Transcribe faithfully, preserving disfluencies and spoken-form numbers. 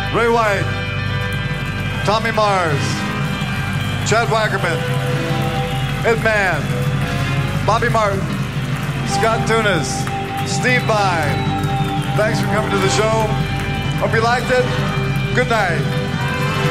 Ray White, Tommy Mars, Chad Wackerman, Ed Mann, Bobby Martin, Scott Tunis, Steve Vai. Thanks for coming to the show. Hope you liked it. Good night.